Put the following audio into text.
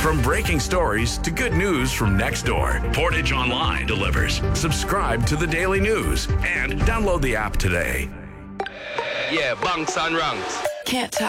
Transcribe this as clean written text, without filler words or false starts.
From breaking stories to good news from next door, Portage Online delivers. Subscribe to the Daily News and download the app today. Yeah, bunks and ranks. Can't